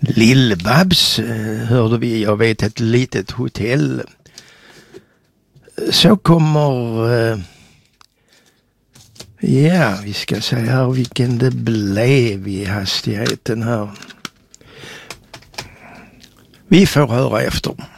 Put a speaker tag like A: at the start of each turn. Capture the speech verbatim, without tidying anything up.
A: Lill-Babs hörde vi, jag vet, ett litet hotell. Så kommer, eh, ja, vi ska se här vilken det blev i hastigheten här. Vi får höra efter.